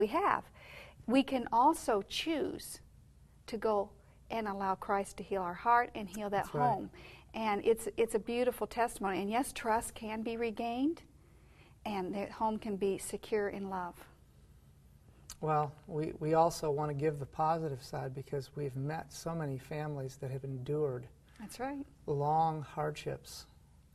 we have. We can also choose to go and allow Christ to heal our heart and heal that That's right. home. And it's a beautiful testimony. And yes, trust can be regained, and the home can be secure in love. Well, we also want to give the positive side, because we've met so many families that have endured That's right. long hardships,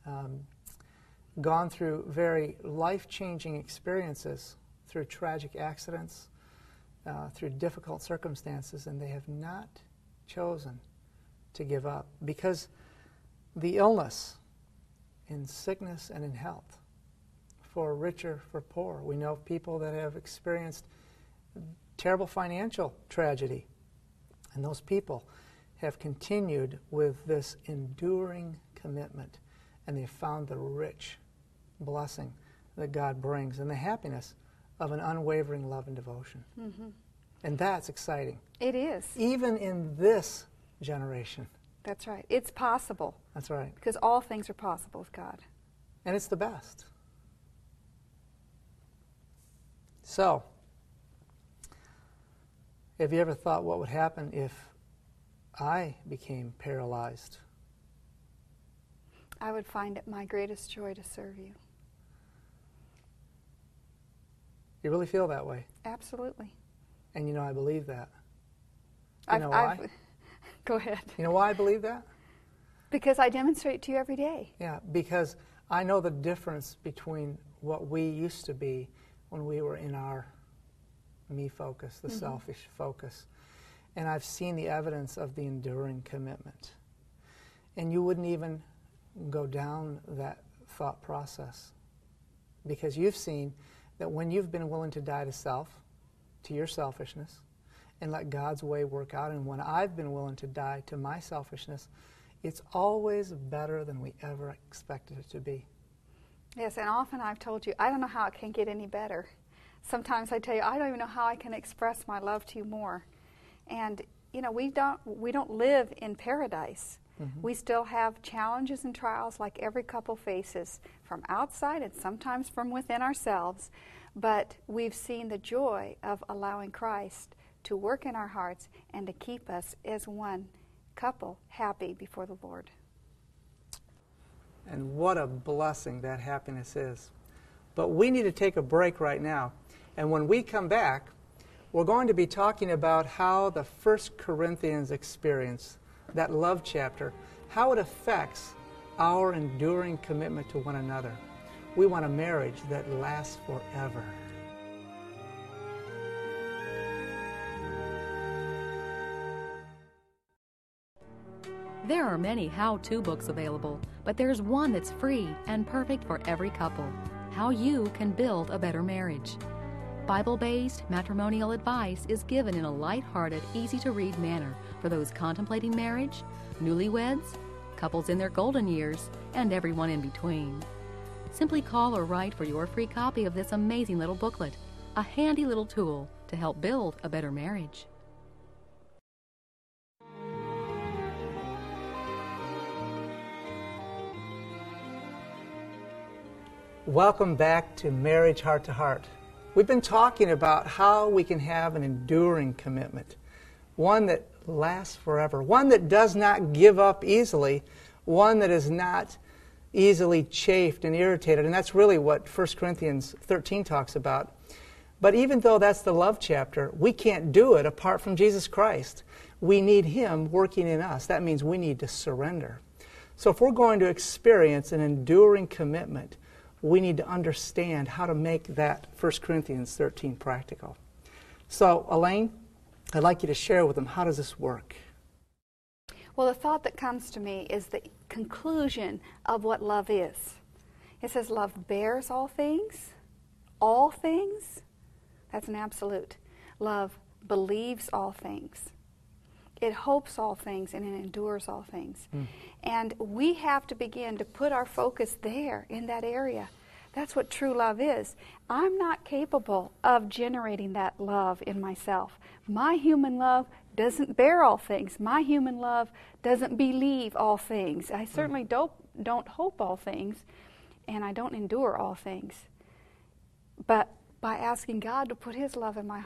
gone through very life-changing experiences, through tragic accidents, through difficult circumstances, and they have not chosen to give up, because the illness in sickness and in health, for rich or for poor. We know people that have experienced terrible financial tragedy, and those people have continued with this enduring commitment, and they've found the rich blessing that God brings and the happiness of an unwavering love and devotion. Mm-hmm. And that's exciting. It is. Even in this generation. That's right. It's possible. That's right. Because all things are possible with God. And it's the best. So, have you ever thought what would happen if I became paralyzed? I would find it my greatest joy to serve you. You really feel that way? Absolutely. And you know, I believe that. You know why? Go ahead. You know why I believe that? Because I demonstrate to you every day. Yeah, because I know the difference between what we used to be when we were in our me focus, the selfish focus. And I've seen the evidence of the enduring commitment. And you wouldn't even go down that thought process, because you've seen that when you've been willing to die to self, to your selfishness, and let God's way work out, and when I've been willing to die to my selfishness, it's always better than we ever expected it to be. Yes, and often I've told you, I don't know how it can get any better. Sometimes I tell you, I don't even know how I can express my love to you more. And, you know, we don't live in paradise. Mm-hmm. We still have challenges and trials like every couple faces, from outside and sometimes from within ourselves. But we've seen the joy of allowing Christ to work in our hearts and to keep us as one couple happy before the Lord. And what a blessing that happiness is. But we need to take a break right now. And when we come back, we're going to be talking about how the 1 Corinthians experience, that love chapter, how it affects our enduring commitment to one another. We want a marriage that lasts forever. There are many how-to books available, but there's one that's free and perfect for every couple: How You Can Build a Better Marriage. Bible-based matrimonial advice is given in a light-hearted, easy-to-read manner for those contemplating marriage, newlyweds, couples in their golden years, and everyone in between. Simply call or write for your free copy of this amazing little booklet, a handy little tool to help build a better marriage. Welcome back to Marriage Heart to Heart. We've been talking about how we can have an enduring commitment, one that lasts forever, one that does not give up easily, one that is not easily chafed and irritated. And that's really what 1 Corinthians 13 talks about. But even though that's the love chapter, we can't do it apart from Jesus Christ. We need Him working in us. That means we need to surrender. So if we're going to experience an enduring commitment, we need to understand how to make that 1 Corinthians 13 practical. So, Elaine, I'd like you to share with them, how does this work? Well, the thought that comes to me is the conclusion of what love is. It says love bears all things. All things? That's an absolute. Love believes all things. It hopes all things, and it endures all things. And we have to begin to put our focus there, in that area. That's what true love is. I'm not capable of generating that love in myself. My human love doesn't bear all things. My human love doesn't believe all things. I certainly don't hope all things, and I don't endure all things. But by asking God to put His love in my